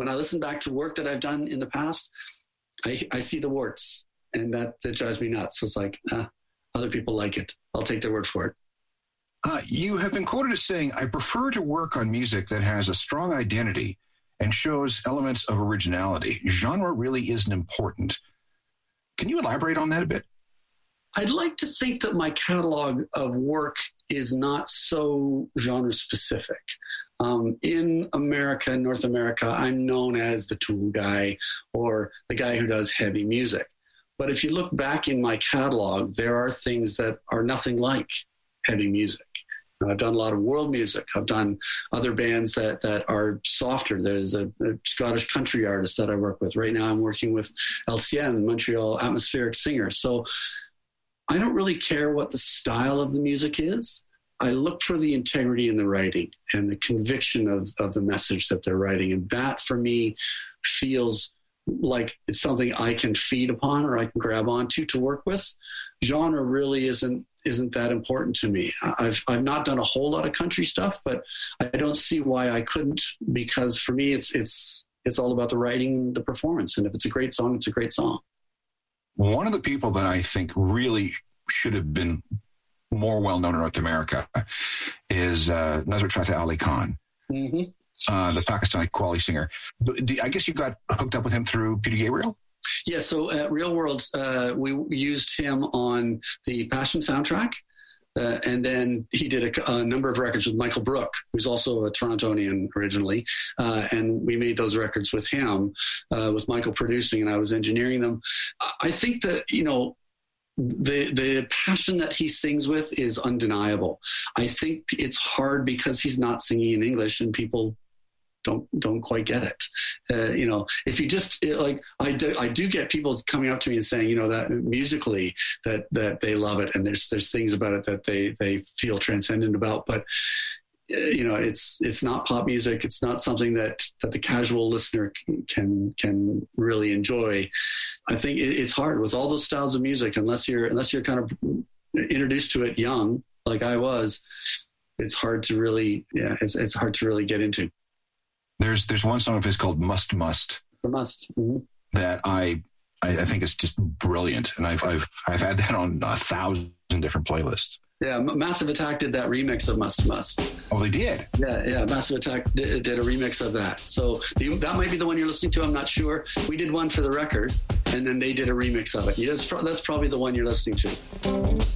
when I listen back to work that I've done in the past, I see the warts, and that drives me nuts. So it's like, other people like it. I'll take their word for it. You have been quoted as saying, I prefer to work on music that has a strong identity and shows elements of originality. Genre really isn't important. Can you elaborate on that a bit? I'd like to think that my catalog of work is not so genre specific. In America, North America, I'm known as the Tool guy or the guy who does heavy music. But if you look back in my catalog, there are things that are nothing like heavy music. I've done a lot of world music. I've done other bands that are softer. There's a Scottish country artist that I work with. Right now I'm working with LCN, Montreal Atmospheric Singer. So I don't really care what the style of the music is. I look for the integrity in the writing and the conviction of the message that they're writing. And that for me feels like it's something I can feed upon or I can grab onto to work with. Genre really isn't that important to me. I've not done a whole lot of country stuff, but I don't see why I couldn't, because for me it's all about the writing, the performance. And if it's a great song, it's a great song. One of the people that I think really should have been more well-known in North America is Nusrat Fateh Ali Khan, the Pakistani Qawwali singer. I guess you got hooked up with him through Peter Gabriel? Yeah, so at Real World, we used him on the Passion soundtrack. And then he did a number of records with Michael Brook, who's also a Torontonian originally. And we made those records with him, with Michael producing, and I was engineering them. I think that, the passion that he sings with is undeniable. I think it's hard because he's not singing in English and people don't quite get it. If you just I do get people coming up to me and saying, that musically that they love it. And there's things about it that they feel transcendent about, but it's not pop music. It's not something that the casual listener can really enjoy. I think it's hard with all those styles of music, unless you're kind of introduced to it young, like I was, it's hard to really, it's hard to really get into. There's one song of his called Must. The Must. Mm-hmm. That I think is just brilliant. And I've had that on 1,000 different playlists. Yeah, Massive Attack did that remix of Must. Oh, they did? Yeah, Massive Attack did a remix of that. So that might be the one you're listening to, I'm not sure. We did one for the record, and then they did a remix of it. Yeah, that's probably the one you're listening to.